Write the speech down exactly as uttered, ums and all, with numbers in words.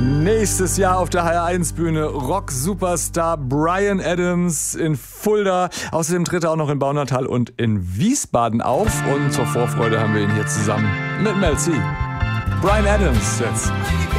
Nächstes Jahr auf der H R eins Bühne Rock-Superstar Bryan Adams in Fulda. Außerdem tritt er auch noch in Baunatal und in Wiesbaden auf. Und zur Vorfreude haben wir ihn hier zusammen mit Mel C. Bryan Adams jetzt.